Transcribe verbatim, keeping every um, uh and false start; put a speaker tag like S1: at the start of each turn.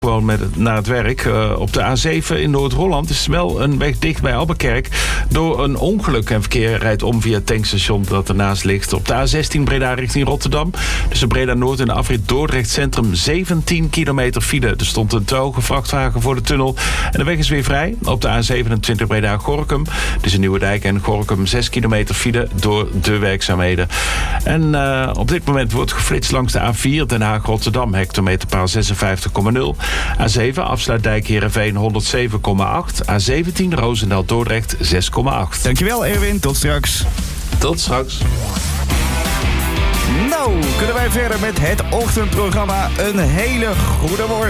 S1: Gewoon met het, naar het werk. Uh, op de A zeven in Noord-Holland is wel een weg dicht bij Albuquerque door een ongeluk. En verkeer rijdt om via het tankstation dat ernaast ligt. Op de A zestien Breda richting Rotterdam. Tussen Breda Noord en de afrit Dordrecht Centrum zeventien kilometer file. Er stond een te hoge vrachtwagen voor de tunnel. En de weg is weer vrij. Op de A zevenentwintig Breda Gorinchem. Tussen Nieuwedijk en Gorinchem zes kilometer file door de werkzaamheden. En uh, op dit moment wordt geflitst langs de A vier Den Haag Rotterdam. Hectometerpaal zesenvijftig komma nul. A zeven Afsluitdijk Heerenveen honderdzeven komma acht. A zeventien Roosendaal Dordrecht zes komma acht.
S2: Dankjewel Erwin, tot straks.
S1: Tot straks.
S2: Nou, kunnen wij verder met het ochtendprogramma. Een hele goede morgen.